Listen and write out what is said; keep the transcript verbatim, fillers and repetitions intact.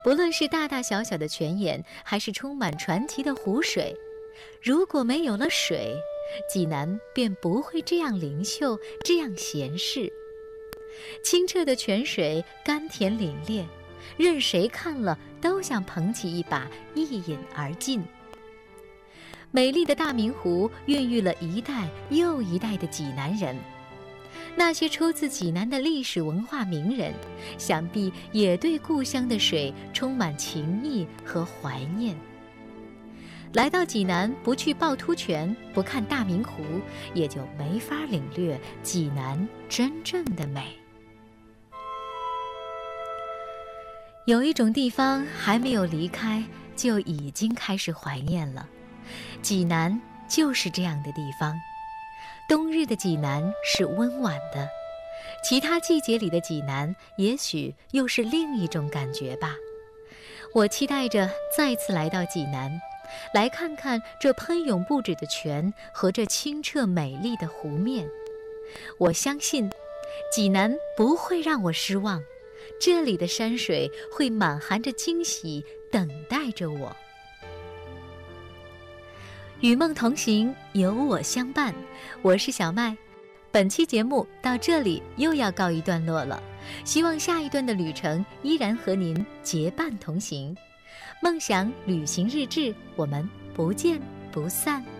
不论是大大小小的泉眼，还是充满传奇的湖水，如果没有了水，济南便不会这样灵秀，这样闲适。清澈的泉水甘甜凛冽，任谁看了都想捧起一把一饮而尽。美丽的大明湖孕育了一代又一代的济南人，那些出自济南的历史文化名人，想必也对故乡的水充满情意和怀念。来到济南，不去趵突泉，不看大明湖，也就没法领略济南真正的美。有一种地方还没有离开，就已经开始怀念了。济南就是这样的地方。冬日的济南是温婉的，其他季节里的济南也许又是另一种感觉吧。我期待着再次来到济南，来看看这喷涌不止的泉和这清澈美丽的湖面。我相信济南不会让我失望，这里的山水会满含着惊喜等待着我。与梦同行，有我相伴，我是小麦。本期节目到这里又要告一段落了，希望下一段的旅程依然和您结伴同行。梦想旅行日志，我们不见不散。